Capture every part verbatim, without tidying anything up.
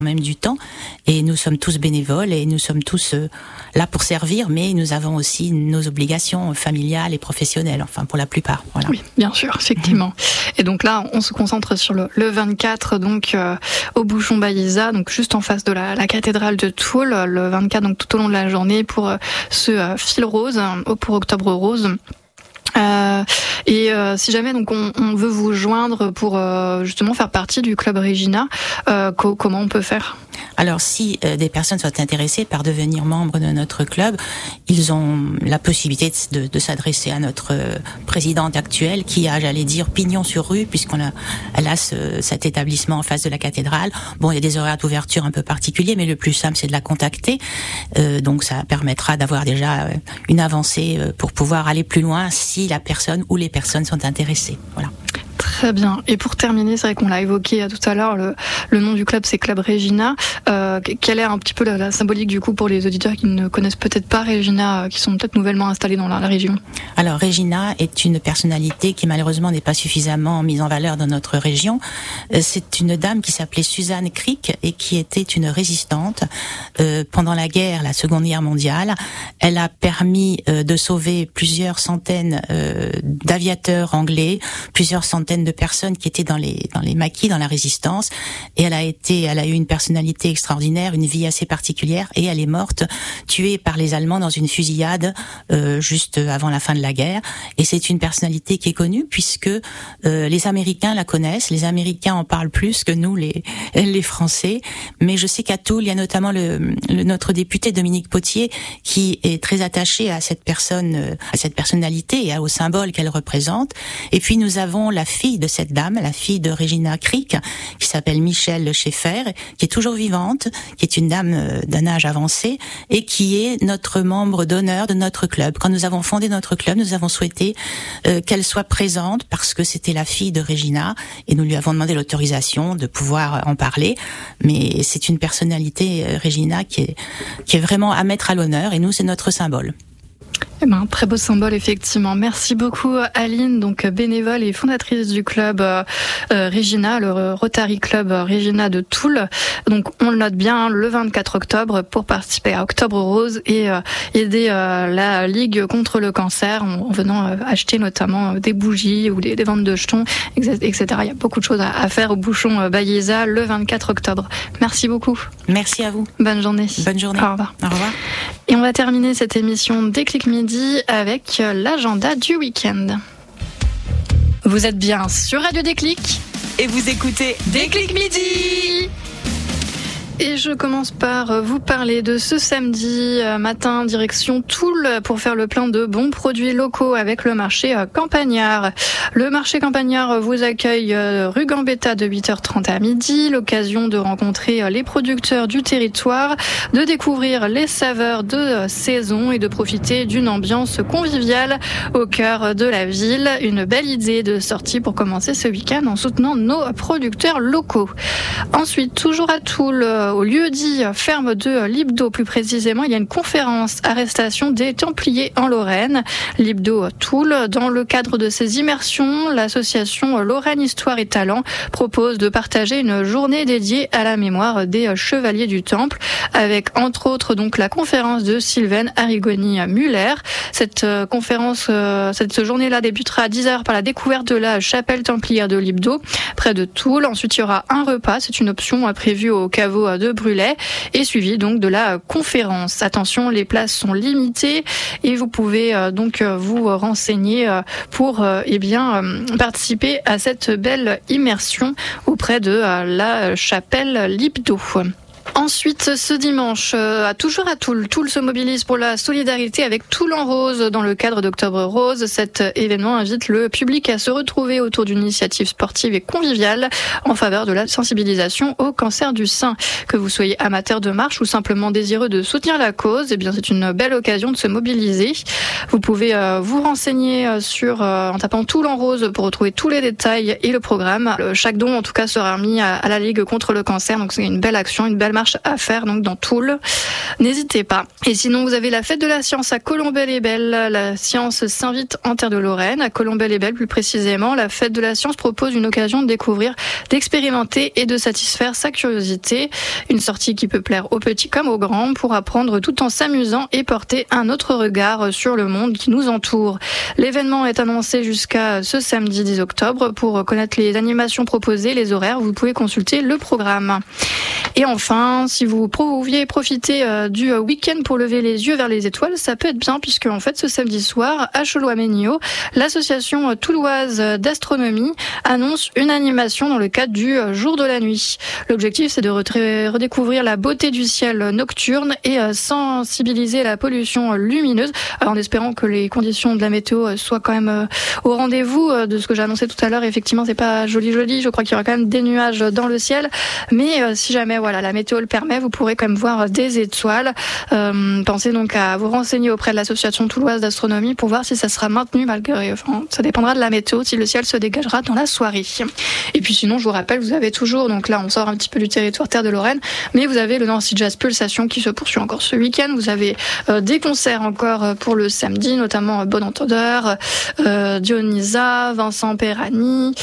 même du temps, et nous sommes tous bénévoles et nous sommes tous euh, là pour servir, mais nous avons aussi nos obligations familiales et professionnelles, enfin pour la plupart. Voilà. Oui, bien sûr, effectivement. Mmh. Et donc là, on se concentre sur le, le vingt-quatre, donc euh, au Bouchon Baïsa, donc juste en face de la, la cathédrale de Toul, le vingt-quatre, donc tout au long de la journée pour euh, ce euh, fil rose, hein, pour Octobre Rose. Euh, et euh, si jamais donc on, on veut vous joindre pour euh, justement faire partie du club Regina, euh, co- comment on peut faire ? Alors, si euh, des personnes sont intéressées par devenir membres de notre club, ils ont la possibilité de, de s'adresser à notre euh, présidente actuelle, qui a, j'allais dire, pignon sur rue, puisqu'on a, elle a ce, cet établissement en face de la cathédrale. Bon, il y a des horaires d'ouverture un peu particuliers, mais le plus simple, c'est de la contacter. Euh, donc, ça permettra d'avoir déjà euh, une avancée euh, pour pouvoir aller plus loin si la personne ou les personnes sont intéressées. Voilà. Très bien. Et pour terminer, c'est vrai qu'on l'a évoqué tout à l'heure, le, le nom du club, c'est Club Regina. Euh, quelle est un petit peu la, la symbolique du coup pour les auditeurs qui ne connaissent peut-être pas Regina, qui sont peut-être nouvellement installés dans la, la région ? Alors, Regina est une personnalité qui malheureusement n'est pas suffisamment mise en valeur dans notre région. C'est une dame qui s'appelait Suzanne Crick et qui était une résistante euh, pendant la guerre, la Seconde Guerre mondiale. Elle a permis euh, de sauver plusieurs centaines euh, d'aviateurs anglais, plusieurs centaines de personnes qui étaient dans les dans les maquis, dans la résistance, et elle a été, elle a eu une personnalité extraordinaire, une vie assez particulière, et elle est morte tuée par les Allemands dans une fusillade euh, juste avant la fin de la guerre. Et c'est une personnalité qui est connue puisque euh, les Américains la connaissent, les Américains en parlent plus que nous les les Français. Mais je sais qu'à Toul, il y a notamment le, le notre député Dominique Potier qui est très attaché à cette personne, à cette personnalité et au symbole qu'elle représente. Et puis nous avons la fille de cette dame, la fille de Regina Crick, qui s'appelle Michelle Schaeffer, qui est toujours vivante, qui est une dame d'un âge avancé et qui est notre membre d'honneur de notre club. Quand nous avons fondé notre club, nous avons souhaité euh, qu'elle soit présente parce que c'était la fille de Regina et nous lui avons demandé l'autorisation de pouvoir en parler. Mais c'est une personnalité, euh, Regina, qui est, qui est vraiment à mettre à l'honneur et nous, c'est notre symbole. Eh ben, très beau symbole, effectivement. Merci beaucoup, Aline, donc bénévole et fondatrice du club euh, Regina, le Rotary Club Regina de Toul. Donc, on le note bien, le vingt-quatre octobre, pour participer à Octobre Rose et euh, aider euh, la Ligue contre le cancer en, en venant euh, acheter notamment des bougies ou des, des ventes de jetons, et cetera. Il y a beaucoup de choses à, à faire au Bouchon euh, Baïsa le vingt-quatre octobre. Merci beaucoup. Merci à vous. Bonne journée. Bonne journée. Au revoir. Au revoir. Et on va terminer cette émission Déclic Midi avec l'agenda du week-end. Vous êtes bien sur Radio Déclic et vous écoutez Déclic Midi. Et je commence par vous parler de ce samedi matin, direction Toul, pour faire le plein de bons produits locaux avec le marché Campagnard. Le marché Campagnard vous accueille rue Gambetta de huit heures trente à midi, l'occasion de rencontrer les producteurs du territoire, de découvrir les saveurs de saison et de profiter d'une ambiance conviviale au cœur de la ville. Une belle idée de sortie pour commencer ce week-end en soutenant nos producteurs locaux. Ensuite, toujours à Toul, au lieu-dit ferme de Libdo, plus précisément, il y a une conférence arrestation des Templiers en Lorraine. Libdo Toul, dans le cadre de ces immersions, l'association Lorraine Histoire et Talent propose de partager une journée dédiée à la mémoire des chevaliers du Temple, avec entre autres donc la conférence de Sylvaine Arrigoni-Muller. Cette conférence, cette journée-là débutera à dix heures par la découverte de la chapelle templière de Libdo, près de Toul. Ensuite, il y aura un repas, c'est une option prévue au caveau de Brulay, et suivi donc de la conférence. Attention, les places sont limitées et vous pouvez euh, donc vous renseigner euh, pour euh, eh bien euh, participer à cette belle immersion auprès de euh, la chapelle Libdo. Ensuite, ce dimanche, euh, toujours à Toul, Toul se mobilise pour la solidarité avec Toul en Rose dans le cadre d'Octobre Rose. Cet événement invite le public à se retrouver autour d'une initiative sportive et conviviale en faveur de la sensibilisation au cancer du sein. Que vous soyez amateur de marche ou simplement désireux de soutenir la cause, eh bien c'est une belle occasion de se mobiliser. Vous pouvez euh, vous renseigner sur euh, en tapant Toul en Rose pour retrouver tous les détails et le programme. Le, chaque don, en tout cas, sera remis à, à la Ligue contre le cancer. Donc c'est une belle action, une belle belle marche à faire donc dans Toul. N'hésitez pas. Et sinon, vous avez la fête de la science à Colombey-les-Belles. La science s'invite en terre de Lorraine. À Colombey-les-Belles, plus précisément, la fête de la science propose une occasion de découvrir, d'expérimenter et de satisfaire sa curiosité. Une sortie qui peut plaire aux petits comme aux grands pour apprendre tout en s'amusant et porter un autre regard sur le monde qui nous entoure. L'événement est annoncé jusqu'à ce samedi dix octobre. Pour connaître les animations proposées, les horaires, vous pouvez consulter le programme. Et enfin, si vous pouviez profiter euh, du week-end pour lever les yeux vers les étoiles, ça peut être bien puisque en fait ce samedi soir à Cholois-Ménilhaud, l'association touloise d'astronomie annonce une animation dans le cadre du jour de la nuit. L'objectif, c'est de redécouvrir la beauté du ciel nocturne et euh, sensibiliser à la pollution lumineuse, en espérant que les conditions de la météo soient quand même euh, au rendez-vous. Euh, de ce que j'ai annoncé tout à l'heure, effectivement, c'est pas joli joli. Je crois qu'il y aura quand même des nuages dans le ciel, mais euh, si jamais voilà, la météo le permet, vous pourrez quand même voir des étoiles. Euh, pensez donc à vous renseigner auprès de l'association touloise d'astronomie pour voir si ça sera maintenu malgré, enfin, ça dépendra de la météo, si le ciel se dégagera dans la soirée. Et puis sinon, je vous rappelle, vous avez toujours, donc là, on sort un petit peu du territoire terre de Lorraine, mais vous avez le Nancy Jazz Pulsation qui se poursuit encore ce week-end. Vous avez euh, des concerts encore pour le samedi, notamment Bon Entendeur, euh, Dionysa, Vincent Perani,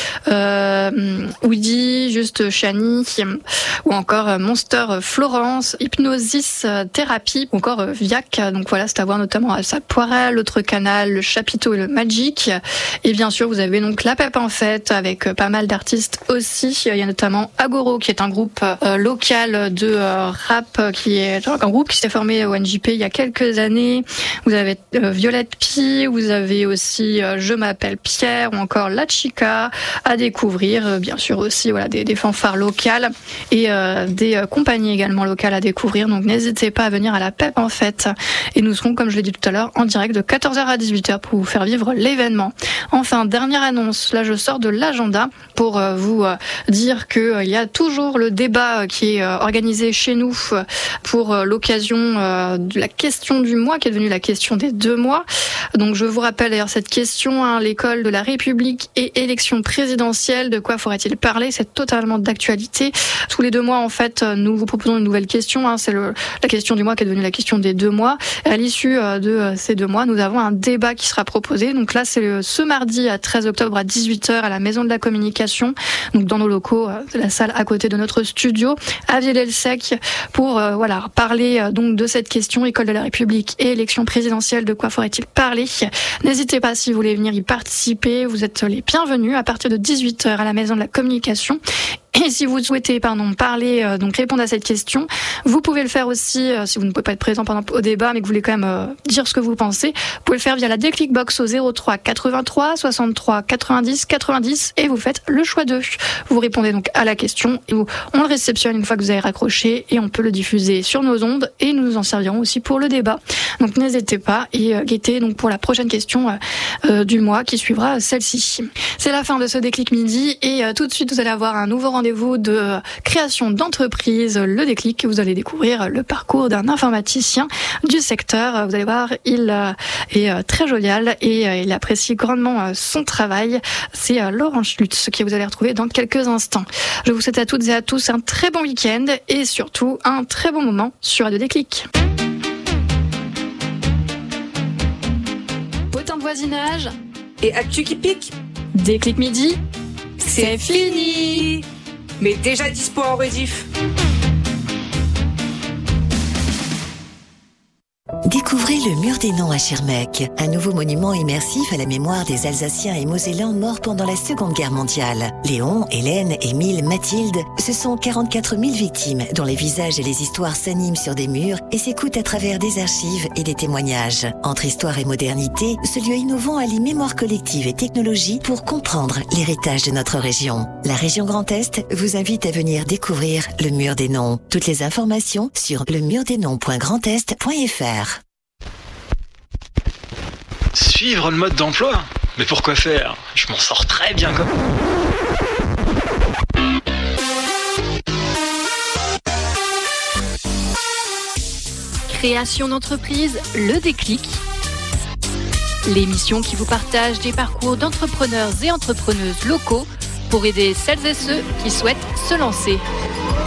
euh, Woody, Juste Chani, ou encore Monster Florence, Hypnosis Thérapie, ou encore Viac. Donc voilà, c'est à voir notamment à sa Poirel, l'autre canal, le Chapiteau et le Magic. Et bien sûr, vous avez donc la Pep en fête avec pas mal d'artistes aussi. Il y a notamment Agoro qui est un groupe euh, local de euh, rap qui est un groupe qui s'est formé au N J P il y a quelques années. Vous avez euh, Violette Pie, vous avez aussi euh, Je m'appelle Pierre ou encore La Chica à découvrir. Euh, bien sûr aussi voilà des, des fanfares locales et euh, des euh, compagnies également locales à découvrir. Donc n'hésitez pas à venir à la Pep en fête. Et nous serons, comme je l'ai dit tout à l'heure, en direct de quatorze heures à dix-huit heures pour vous faire vivre l'événement. Enfin, dernière annonce, là je sors de l'agenda pour euh, vous euh, dire qu'il euh, y a toujours le débat euh, qui est euh, organisé chez nous euh, pour euh, l'occasion euh, de la question du mois qui est devenue la question des deux mois. Donc je vous rappelle d'ailleurs cette question, hein, l'école de la République et élection présidentielle, de quoi faudrait-il parler? C'est totalement d'actualité. Tous les deux mois en fait, nous vous proposons une nouvelle question, hein, c'est le, la question du mois qui est devenue la question des deux mois. Et à l'issue euh, de euh, ces deux mois, nous avons un débat qui sera proposé. Donc là c'est le, ce mardi à treize octobre à dix-huit heures à la Maison de la Communication, donc dans nos locaux, euh, la salle à côté de notre studio à Vielley-le-Sec, pour euh, voilà parler euh, donc de cette question, école de la République et élection présidentielle, de quoi faudrait-il parler? N'hésitez pas si vous voulez venir y participer, vous êtes les bienvenus à partir de dix-huit heures à la Maison de la Communication. Et si vous souhaitez pardon, parler, euh, donc répondre à cette question, vous pouvez le faire aussi, euh, si vous ne pouvez pas être présent pendant au débat, mais que vous voulez quand même euh, dire ce que vous pensez, vous pouvez le faire via la Déclic Box au zéro trois quatre-vingt-trois soixante-trois quatre-vingt-dix quatre-vingt-dix et vous faites le choix d'eux. Vous répondez donc à la question et vous, on le réceptionne une fois que vous avez raccroché et on peut le diffuser sur nos ondes et nous nous en servirons aussi pour le débat. Donc n'hésitez pas et euh, guettez donc pour la prochaine question euh, euh, du mois qui suivra celle-ci. C'est la fin de ce Déclic Midi et euh, tout de suite vous allez avoir un nouveau rendez-vous de création d'entreprise, le Déclic. Vous allez découvrir le parcours d'un informaticien du secteur. Vous allez voir, il est très jovial et il apprécie grandement son travail. C'est Laurent Schlutz qui vous allez retrouver dans quelques instants. Je vous souhaite à toutes et à tous un très bon week-end et surtout un très bon moment sur Radio Déclic. Potin de voisinage et actu qui pique. Déclic Midi, c'est fini. Mais déjà dispo en rediff. Découvrez le Mur des Noms à Schirmeck, un nouveau monument immersif à la mémoire des Alsaciens et Mosellans morts pendant la Seconde Guerre mondiale. Léon, Hélène, Émile, Mathilde, ce sont quarante-quatre mille victimes dont les visages et les histoires s'animent sur des murs et s'écoutent à travers des archives et des témoignages. Entre histoire et modernité, ce lieu innovant allie mémoire collective et technologie pour comprendre l'héritage de notre région. La région Grand Est vous invite à venir découvrir le Mur des Noms. Toutes les informations sur le mur des noms point grand est point f r. Suivre le mode d'emploi? Mais pourquoi faire? Je m'en sors très bien comme... Création d'entreprise, le Déclic. L'émission qui vous partage des parcours d'entrepreneurs et entrepreneuses locaux pour aider celles et ceux qui souhaitent se lancer.